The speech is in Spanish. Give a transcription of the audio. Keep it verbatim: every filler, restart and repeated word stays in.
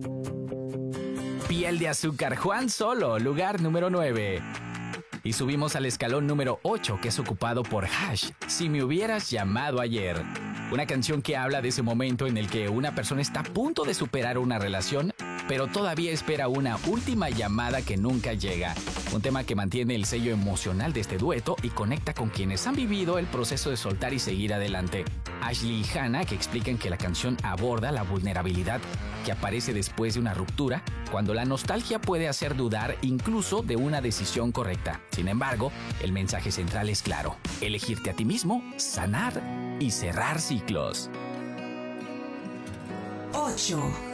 Piel de azúcar, Juan Solo, lugar número nueve. Y subimos al escalón número ocho, que es ocupado por Hash, Si me hubieras llamado ayer. Una canción que habla de ese momento en el que una persona está a punto de superar una relación, pero todavía espera una última llamada que nunca llega. Un tema que mantiene el sello emocional de este dueto y conecta con quienes han vivido el proceso de soltar y seguir adelante. Ashley y Hannah, que explican que la canción aborda la vulnerabilidad que aparece después de una ruptura, cuando la nostalgia puede hacer dudar incluso de una decisión correcta. Sin embargo, el mensaje central es claro: elegirte a ti mismo, sanar y cerrar ciclos. ocho.